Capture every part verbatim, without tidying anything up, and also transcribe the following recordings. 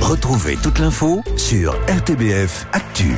Retrouvez toute l'info sur R T B F Actu.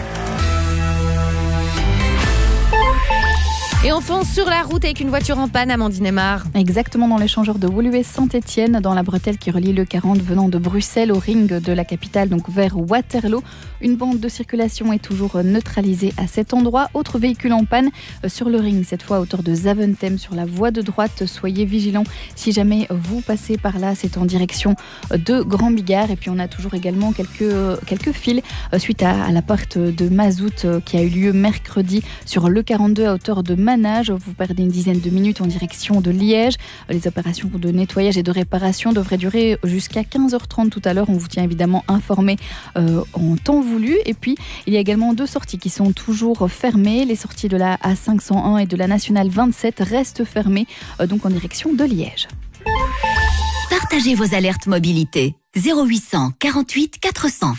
Et on fonce sur la route avec une voiture en panne, Amandine Aymar. Exactement, dans l'échangeur de Woluwe-Saint-Étienne, dans la bretelle qui relie le quarante venant de Bruxelles au ring de la capitale, donc vers Waterloo. Une bande de circulation est toujours neutralisée à cet endroit. Autre véhicule en panne sur le ring, cette fois à hauteur de Zaventem, sur la voie de droite. Soyez vigilants si jamais vous passez par là, c'est en direction de Grand Bigard. Et puis on a toujours également quelques, quelques fils suite à, à la perte de mazout qui a eu lieu mercredi sur le quarante-deux à hauteur de Manage. Vous perdez une dizaine de minutes en direction de Liège. Les opérations de nettoyage et de réparation devraient durer jusqu'à quinze heures trente tout à l'heure. On vous tient évidemment informé euh, en temps voulu. Et puis, il y a également deux sorties qui sont toujours fermées. Les sorties de la A cinq cent un et de la Nationale vingt-sept restent fermées, euh, donc en direction de Liège. Partagez vos alertes mobilité. zéro huit cent quarante-huit quatre cents.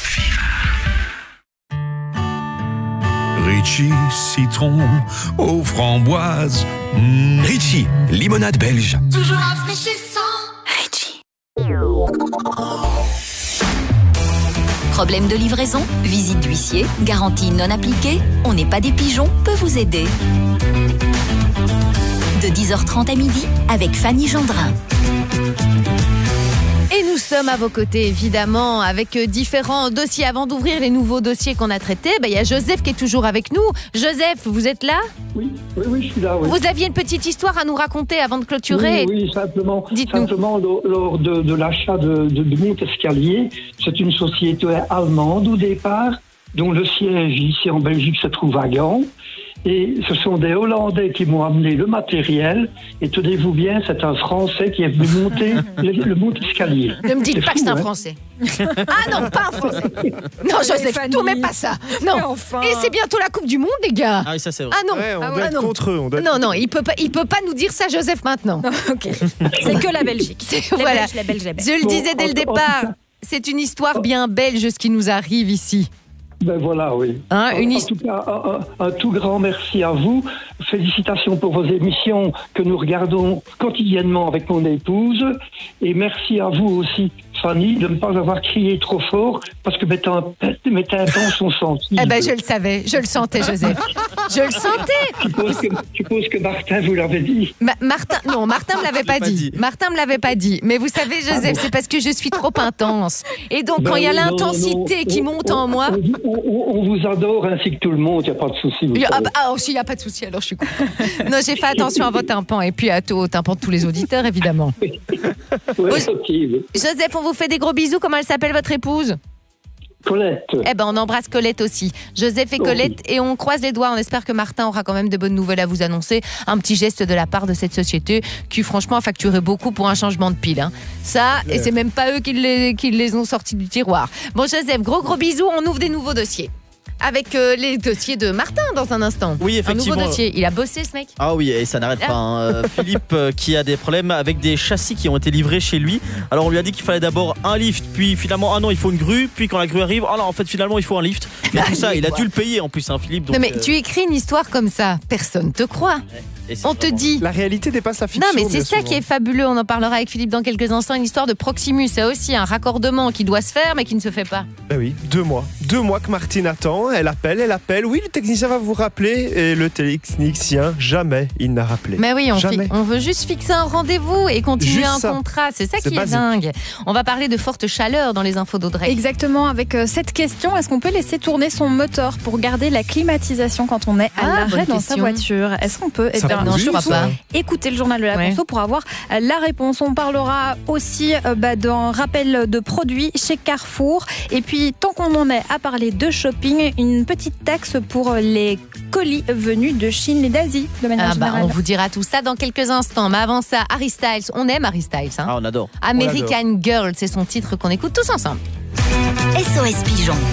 Ritchie, citron aux framboises. Mmh. Ritchie, limonade belge. Toujours rafraîchissant. Ritchie. Problème de livraison? Visite d'huissier? Garantie non appliquée? On n'est pas des pigeons peut vous aider. De dix heures trente à midi avec Fanny Gendrin. Et nous sommes à vos côtés, évidemment, avec différents dossiers. Avant d'ouvrir les nouveaux dossiers qu'on a traités, bah, il y a Joseph qui est toujours avec nous. Joseph, vous êtes là? Oui, oui, oui, je suis là. Oui. Vous aviez une petite histoire à nous raconter avant de clôturer? Oui, oui, simplement, Dites-nous. simplement lors, lors de, de l'achat de, de, de Montescalier, c'est une société allemande au départ, dont le siège ici en Belgique se trouve à Gand. Et ce sont des Hollandais qui m'ont amené le matériel. Et tenez-vous bien, c'est un Français qui est venu monter le, le Montescalier. Ne me dites C'est pas fou, que c'est un hein. Français. Ah non, pas un Français. Non, Joseph, tout mais pas ça. Non. Enfin. Et c'est bientôt la Coupe du Monde, les gars. Ah oui, ça c'est vrai. Ah non. Ouais, on ah, doit ah, être non. contre eux. On doit être Non, non, il peut pas, il peut pas nous dire ça, Joseph, maintenant. Ok. C'est que la Belgique. Les Voilà. Belges, les Belges, les Belges. Je le Bon, disais dès le en- en départ, tout cas- c'est une histoire bien belge ce qui nous arrive ici. Ben voilà, oui. Hein, une en, en his- tout cas, un, un- un tout grand merci à vous. Félicitations pour vos émissions que nous regardons quotidiennement avec mon épouse. Et merci à vous aussi, Fanny, de ne pas avoir crié trop fort parce que mes tympans, mes tympans sont sensibles. Eh ben, je le savais, je le sentais, Joseph. Je le sentais. Je suppose que, je suppose que Martin vous l'avait dit. Ma- Martin, non, Martin me l'avait pas pas dit. dit. Martin me l'avait pas dit. Mais vous savez, Joseph, c'est parce que je suis trop intense. Et donc, quand il y a Ben oui, non, l'intensité non, qui on- monte on- en moi. On, on- on vous adore ainsi que tout le monde, il n'y a pas de souci. vous Il y a- ah, savez. bah, ah, aussi, il n'y a pas de souci, alors je suis contente. Non, j'ai fait attention à vos tympans et puis à tout, aux tympans de tous les auditeurs, évidemment. Oui, Oui. ok, oui. Joseph, on vous fait des gros bisous. Comment elle s'appelle, votre épouse? Colette. Eh ben, on embrasse Colette aussi. Joseph et Oh, Colette, et on croise les doigts. On espère que Martin aura quand même de bonnes nouvelles à vous annoncer. Un petit geste de la part de cette société qui, franchement, a facturé beaucoup pour un changement de pile. Hein. Ça, et c'est même pas eux qui les, qui les ont sortis du tiroir. Bon, Joseph, gros gros bisous. On ouvre des nouveaux dossiers. Avec euh, les dossiers de Martin dans un instant. Oui, Un effectivement. nouveau dossier. Il a bossé, ce mec. Ah oui, et ça n'arrête pas. hein. Euh, Philippe euh, qui a des problèmes avec des châssis qui ont été livrés chez lui. Alors on lui a dit qu'il fallait d'abord un lift, puis finalement, ah non, il faut une grue, puis quand la grue arrive, ah non, en fait, finalement, il faut un lift. Mais tout ça, il a dû le payer en plus, hein, Philippe. Donc, non, mais euh, tu écris une histoire comme ça. Personne te croit. et c'est On te vraiment- dit. La réalité dépasse la fiction. Non, mais c'est bien ça souvent. qui est fabuleux. On en parlera avec Philippe dans quelques instants. Une histoire de Proximus. C'est aussi un raccordement qui doit se faire, mais qui ne se fait pas. Ben oui, deux mois. Deux mois que Martine attend. Elle appelle, elle appelle. Oui, le technicien va vous rappeler. Et le technicien, jamais il n'a rappelé. Mais oui, on, fi- Jamais. on veut juste fixer un rendez-vous et continuer Juste un ça. contrat. C'est ça C'est qui est basique. dingue. On va parler de forte chaleur dans les infos d'Audrey. Exactement, avec euh, cette question, est-ce qu'on peut laisser tourner son moteur pour garder la climatisation quand on est à Ah, l'arrêt bonne dans sa question. voiture? Est-ce qu'on peut? Eh Ça bien, va non, plus, je crois ça. pas. écoutez le journal de la Ouais. conso pour avoir euh, la réponse. On parlera aussi euh, bah, d'un rappel de produits chez Carrefour. Et puis, tant qu'on en est à parler de shopping, une petite taxe pour les colis venus de Chine et d'Asie, de manière Ah bah, générale. on vous dira tout ça dans quelques instants. Mais avant ça, Harry Styles. On aime Harry Styles. Hein. Ah, on adore. American Girl, c'est son titre qu'on écoute tous ensemble. S O S Pigeon.